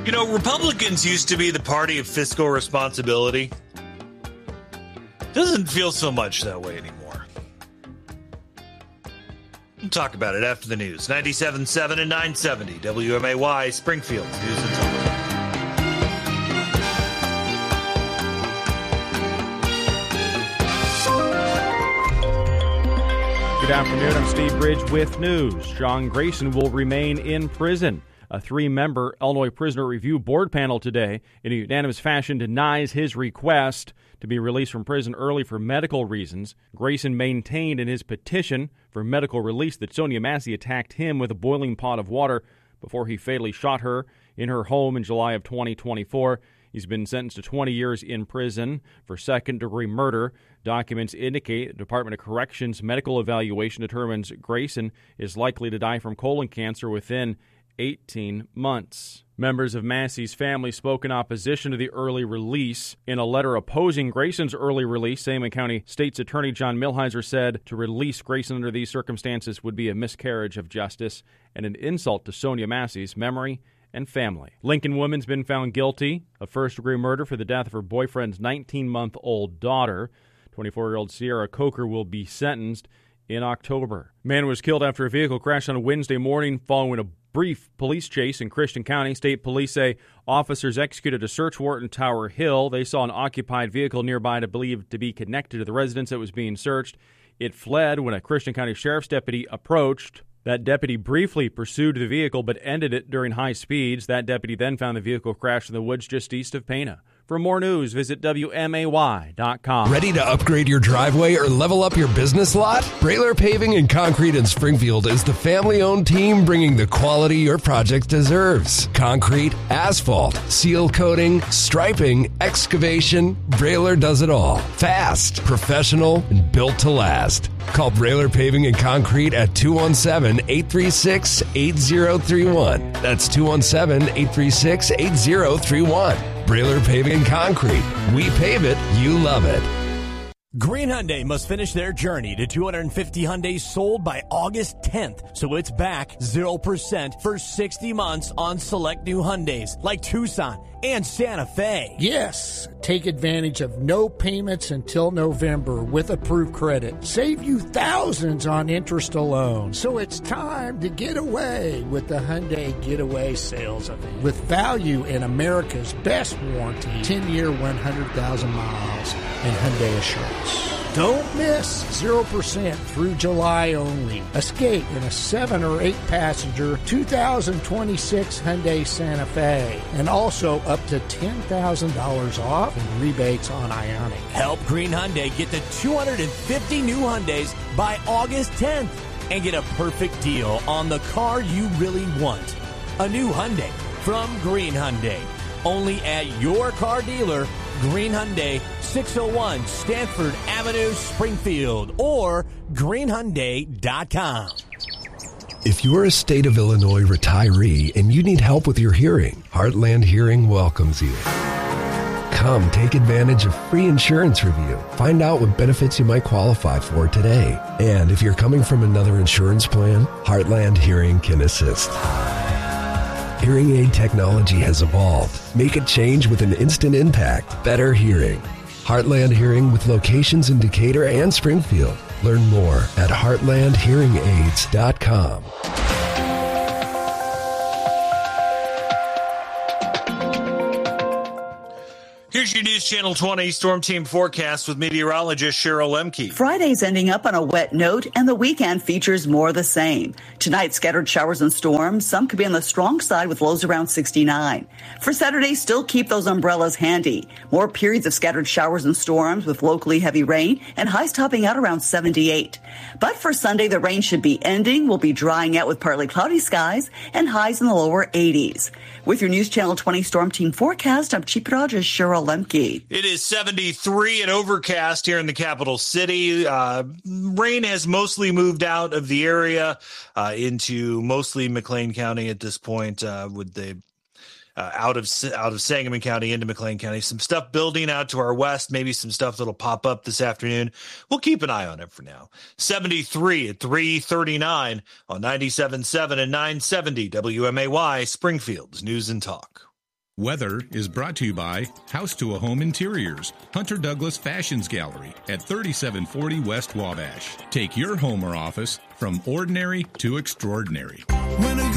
You know, Republicans used to be the party of fiscal responsibility. Doesn't feel so much that way anymore. We'll talk about it after the news. 97.7 and 970 WMAY, Springfield News and Talk. Good afternoon. I'm Steve Bridge with news. John Grayson will remain in prison. A three-member Illinois Prisoner Review Board panel today, in a unanimous fashion, denies his request to be released from prison early for medical reasons. Grayson maintained in his petition for medical release that Sonia Massey attacked him with a boiling pot of water before he fatally shot her in her home in July of 2024. He's been sentenced to 20 years in prison for second-degree murder. Documents indicate the Department of Corrections medical evaluation determines Grayson is likely to die from colon cancer within 18 months. Members of Massey's family spoke in opposition to the early release. In a letter opposing Grayson's early release, Sangamon County State's Attorney John Milhiser said to release Grayson under these circumstances would be a miscarriage of justice and an insult to Sonia Massey's memory and family. Lincoln woman's been found guilty of first-degree murder for the death of her boyfriend's 19-month-old daughter. 24-year-old Sierra Coker will be sentenced in October. Man was killed after a vehicle crashed on a Wednesday morning following a brief police chase in Christian County. State police say officers executed a search warrant in Tower Hill. They saw an occupied vehicle nearby believed to be connected to the residence that was being searched. It fled when a Christian County Sheriff's deputy approached. That deputy briefly pursued the vehicle but ended it during high speeds. That deputy then found the vehicle crashed in the woods just east of Pana. For more news, visit WMAY.com. Ready to upgrade your driveway or level up your business lot? Brailer Paving and Concrete in Springfield is the family-owned team bringing the quality your project deserves. Concrete, asphalt, seal coating, striping, excavation, Brailer does it all. Fast, professional, and built to last. Call Brailer Paving and Concrete at 217-836-8031. That's 217-836-8031. Brailer Paving and Concrete. We pave it, you love it. Green Hyundai must finish their journey to 250 Hyundais sold by August 10th, so it's back 0% for 60 months on select new Hyundais like Tucson and Santa Fe. Yes, take advantage of no payments until November with approved credit. Save you thousands on interest alone. So it's time to get away with the Hyundai Getaway Sales Event. With value in America's best warranty, 10-year, 100,000 miles, and Hyundai Assurance. Don't miss 0% through July only. Escape in a 7 or 8 passenger 2026 Hyundai Santa Fe, and also up to $10,000 off in rebates on Ioniq. Help Green Hyundai get to 250 new Hyundais by August 10th and get a perfect deal on the car you really want. A new Hyundai from Green Hyundai. Only at your car dealer, Green Hyundai, 601 Stanford Avenue, Springfield, or greenhyundai.com. If you're a state of Illinois retiree and you need help with your hearing, Heartland Hearing welcomes you. Come take advantage of free insurance review. Find out what benefits you might qualify for today. And if you're coming from another insurance plan, Heartland Hearing can assist. Hearing aid technology has evolved. Make a change with an instant impact. Better hearing. Heartland Hearing with locations in Decatur and Springfield. Learn more at heartlandhearingaids.com. Here's your News Channel 20 Storm Team forecast with meteorologist Cheryl Lemke. Friday's ending up on a wet note, and the weekend features more of the same. Tonight, scattered showers and storms. Some could be on the strong side with lows around 69. For Saturday, still keep those umbrellas handy. More periods of scattered showers and storms with locally heavy rain and highs topping out around 78. But for Sunday, the rain should be ending. We'll be drying out with partly cloudy skies and highs in the lower 80s. With your News Channel 20 Storm Team forecast, I'm Chief Meteorologist Cheryl Lemke. It is 73 and overcast here in the capital city. Rain has mostly moved out of the area into mostly McLean County at this point, with the out of Sangamon County into McLean County. Some stuff building out to our west, maybe some stuff that'll pop up this afternoon. We'll keep an eye on it for now. 73 at 3:39 on 97.7 and 970 WMAY, Springfield's News and Talk. Weather is brought to you by House to a Home Interiors, Hunter Douglas Fashions Gallery at 3740 West Wabash. Take your home or office from ordinary to extraordinary.